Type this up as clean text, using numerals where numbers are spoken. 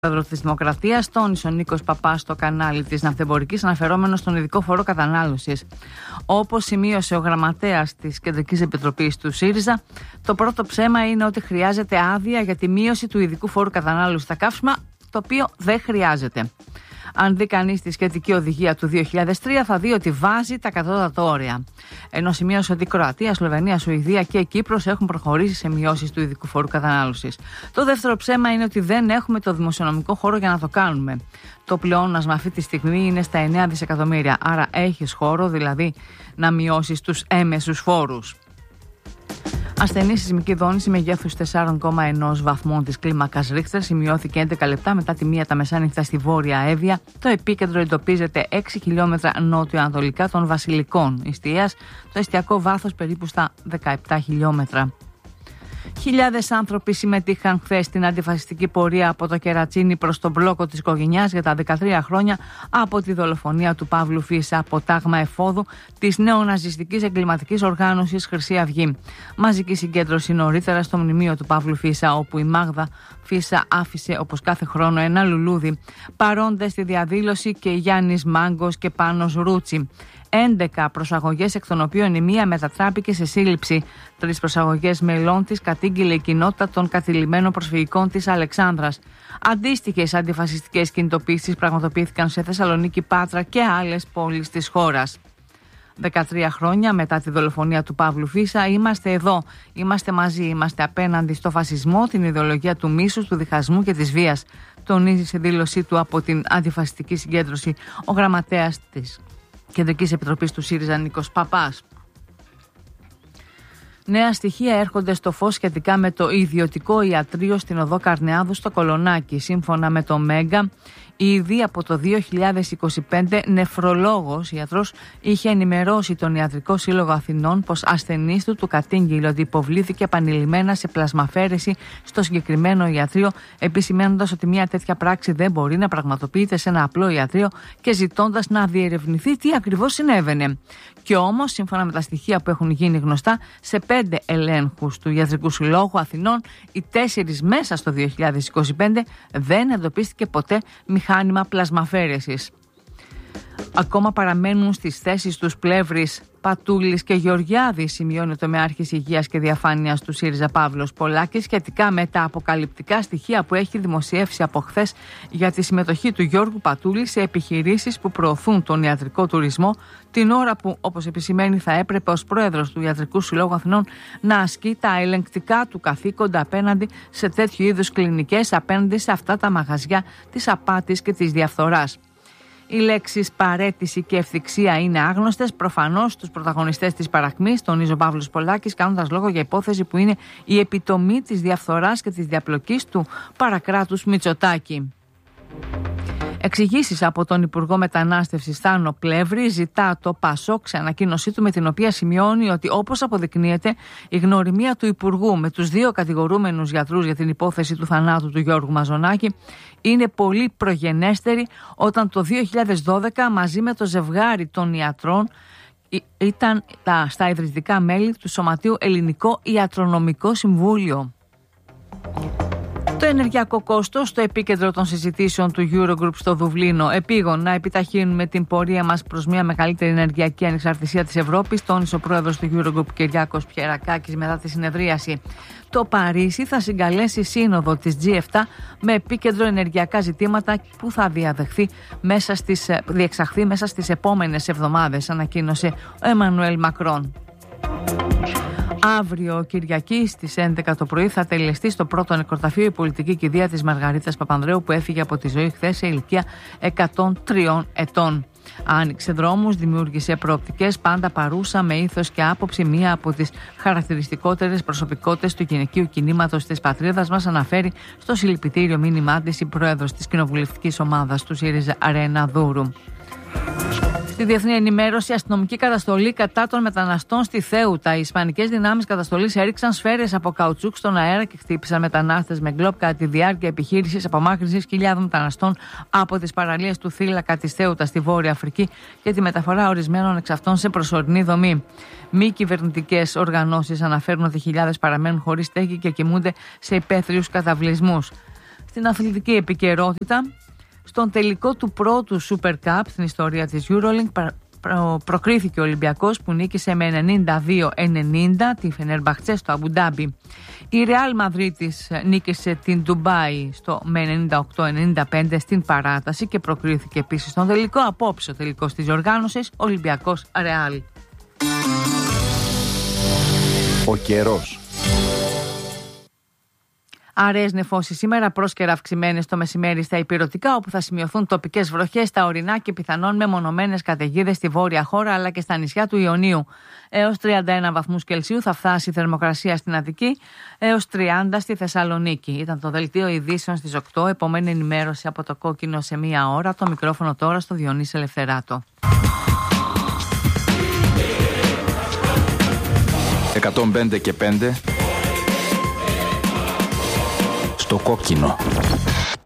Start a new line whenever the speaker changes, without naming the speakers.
Πρόεδρο της Δημοκρατίας, τόνισε ο Νίκος Παπάς στο κανάλι της Ναυτεμπορικής, αναφερόμενος στον ειδικό φόρο κατανάλωσης. Όπως σημείωσε ο γραμματέας της Κεντρικής Επιτροπής του ΣΥΡΙΖΑ, το πρώτο ψέμα είναι ότι χρειάζεται άδεια για τη μείωση του ειδικού φόρου κατανάλωσης στα καύσιμα, το οποίο δεν χρειάζεται. Αν δει κανείς τη σχετική οδηγία του 2003, θα δει ότι βάζει τα κατώτατα όρια. Ενώ σημείωσε ότι η Κροατία, Σλοβενία, Σουηδία και η Κύπρος έχουν προχωρήσει σε μειώσεις του ειδικού φόρου κατανάλωσης. Το δεύτερο ψέμα είναι ότι δεν έχουμε το δημοσιονομικό χώρο για να το κάνουμε. Το πλεόνασμα αυτή τη στιγμή είναι στα 9 δισεκατομμύρια. Άρα έχεις χώρο, δηλαδή, να μειώσεις τους έμεσους φόρους. Ασθενή σεισμική δόνηση μεγέθους 4,1 βαθμών της κλίμακας Ρίχτερ σημειώθηκε 11 λεπτά μετά τη 1 τα μεσάνυχτα στη Βόρεια Εύβοια. Το επίκεντρο εντοπίζεται 6 χιλιόμετρα νότιο-ανατολικά των Βασιλικών Ιστίας, το εστιακό βάθος περίπου στα 17 χιλιόμετρα. Χιλιάδες άνθρωποι συμμετείχαν χθες στην αντιφασιστική πορεία από το Κερατσίνι προς τον μπλόκο της Κογινιάς για τα 13 χρόνια από τη δολοφονία του Παύλου Φίσα από τάγμα εφόδου της νεοναζιστικής εγκληματικής οργάνωσης Χρυσή Αυγή. Μαζική συγκέντρωση νωρίτερα στο μνημείο του Παύλου Φίσα, όπου η Μάγδα Φίσα άφησε όπως κάθε χρόνο ένα λουλούδι. Παρόντες στη διαδήλωση και Γιάννης Μάγκος και Πάνος Ρούτσι. 11 προσαγωγές, εκ των οποίων η μία μετατράπηκε σε σύλληψη. 3 προσαγωγές μελών της κατήγγειλε η κοινότητα των κατηλημμένων προσφυγικών της Αλεξάνδρας. Αντίστοιχες αντιφασιστικές κινητοποίησεις πραγματοποιήθηκαν σε Θεσσαλονίκη, Πάτρα και άλλες πόλεις της χώρας. 13 χρόνια μετά τη δολοφονία του Παύλου Φίσα, είμαστε εδώ, είμαστε μαζί, είμαστε απέναντι στο φασισμό, την ιδεολογία του μίσους, του διχασμού και της βίας, τονίζει σε δήλωσή του από την αντιφασιστική συγκέντρωση ο γραμματέας της Κεντρικής Επιτροπής του ΣΥΡΙΖΑ Νίκος Παπάς. Νέα στοιχεία έρχονται στο φως σχετικά με το ιδιωτικό ιατρείο στην οδό Καρνεάδου στο Κολονάκι. Σύμφωνα με το Μέγκα, ήδη από το 2025 νεφρολόγος ιατρός είχε ενημερώσει τον Ιατρικό Σύλλογο Αθηνών πως ασθενής του κατήγγειλε ότι υποβλήθηκε επανειλημμένα σε πλασμαφέρεση στο συγκεκριμένο ιατρείο, επισημαίνοντας ότι μια τέτοια πράξη δεν μπορεί να πραγματοποιείται σε ένα απλό ιατρείο και ζητώντας να διερευνηθεί τι ακριβώς συνέβαινε. Και όμως, σύμφωνα με τα στοιχεία που έχουν γίνει γνωστά, σε 5 ελέγχους του Ιατρικού Συλλόγου Αθηνών, οι 4 μέσα στο 2025 δεν εντοπίστηκε ποτέ μηχάνημα πλασμαφέρεσης. Ακόμα παραμένουν στις θέσεις τους Πλεύρης, Πατούλης και Γεωργιάδη, σημειώνει ο τομεάρχης Υγείας και Διαφάνειας του ΣΥΡΙΖΑ Παύλος Πολάκης, σχετικά με τα αποκαλυπτικά στοιχεία που έχει δημοσιεύσει από χθες για τη συμμετοχή του Γιώργου Πατούλη σε επιχειρήσεις που προωθούν τον ιατρικό τουρισμό, την ώρα που, όπως επισημαίνει, θα έπρεπε ως πρόεδρος του Ιατρικού Συλλόγου Αθηνών να ασκεί τα ελεγκτικά του καθήκοντα απέναντι σε τέτοιου είδους κλινικές, απέναντι σε αυτά τα μαγαζιά της απάτης και της διαφθοράς. Οι λέξεις παρέτηση και ευθυξία είναι άγνωστες προφανώς στους πρωταγωνιστές της παρακμής, τονίζει ο Παύλος Πολάκης, κάνοντας λόγο για υπόθεση που είναι η επιτομή της διαφθοράς και της διαπλοκής του παρακράτους Μητσοτάκη. Εξηγήσεις από τον Υπουργό Μετανάστευσης Θάνο Πλεύρη ζητά το ΠΑΣΟΚ σε ανακοίνωσή του, με την οποία σημειώνει ότι, όπως αποδεικνύεται, η γνωριμία του Υπουργού με τους 2 κατηγορούμενους γιατρούς για την υπόθεση του θανάτου του Γιώργου Μαζονάκη είναι πολύ προγενέστερη, όταν το 2012 μαζί με το ζευγάρι των ιατρών ήταν στα ιδρυτικά μέλη του Σωματείου Ελληνικό Ιατρονομικό Συμβούλιο. Το ενεργειακό κόστος στο επίκεντρο των συζητήσεων του Eurogroup στο Δουβλίνο. Επίγον να επιταχύνουμε την πορεία μας προς μια μεγαλύτερη ενεργειακή ανεξαρτησία της Ευρώπης, τόνισε ο πρόεδρος του Eurogroup Κυριάκος Πιερακάκης μετά τη συνεδρίαση. Το Παρίσι θα συγκαλέσει σύνοδο της G7 με επίκεντρο ενεργειακά ζητήματα που θα διεξαχθεί μέσα στις επόμενες εβδομάδες, ανακοίνωσε ο Εμμανουέλ Μακρόν. Αύριο Κυριακή στις 11 το πρωί θα τελεστεί στο πρώτο νεκροταφείο η πολιτική κηδεία της Μαργαρίτας Παπανδρέου, που έφυγε από τη ζωή χθες σε ηλικία 103 ετών. Άνοιξε δρόμους, δημιούργησε προοπτικές, πάντα παρούσα με ήθος και άποψη, μία από τις χαρακτηριστικότερες προσωπικότητες του γυναικείου κινήματος της πατρίδας μας, αναφέρει στο συλληπιτήριο μήνυμά της η πρόεδρος της κοινοβουλευτικής ομάδας του ΣΥΡΙΖΑ Αρένα Δούρου. Στη διεθνή ενημέρωση, αστυνομική καταστολή κατά των μεταναστών στη Θέουτα. Οι ισπανικές δυνάμεις καταστολής έριξαν σφαίρες από καουτσούκ στον αέρα και χτύπησαν μετανάστες με γκλόπ κατά τη διάρκεια επιχείρησης απομάκρυνσης χιλιάδων μεταναστών από τις παραλίες του θύλακα της Θέουτα στη Βόρεια Αφρική και τη μεταφορά ορισμένων εξ αυτών σε προσωρινή δομή. Μη κυβερνητικές οργανώσεις αναφέρουν ότι χιλιάδες παραμένουν χωρίς στέγη και κοιμούνται σε υπαίθριους καταβλισμούς. Στην αθλητική επικαιρότητα, στον τελικό του πρώτου Super Cup στην ιστορία της EuroLeague προκρίθηκε ο Ολυμπιακός που νίκησε με 92-90 τη Φενερμπαχτσέ στο Αμπουντάμπι. Η Ρεάλ Μαδρίτης νίκησε την Ντουμπάι με 98-95 στην παράταση και προκρίθηκε επίσης στον τελικό. Απόψε ο τελικός της διοργάνωσης Ολυμπιακός Ρεάλ.
Ο καιρός.
Αραιές νεφώσεις σήμερα, πρόσκαιρα αυξημένες το μεσημέρι στα ηπειρωτικά, όπου θα σημειωθούν τοπικές βροχές στα ορεινά και πιθανόν μεμονωμένες καταιγίδες στη βόρεια χώρα αλλά και στα νησιά του Ιωνίου. Έως 31 βαθμούς Κελσίου θα φτάσει η θερμοκρασία στην Αττική, έως 30 στη Θεσσαλονίκη. Ήταν το δελτίο ειδήσεων στις 8, επομένη ενημέρωση από το Κόκκινο σε μία ώρα. Το μικρόφωνο τώρα στο Διονύση Ελευθεράτο.
105 και 5 στο Κόκκινο.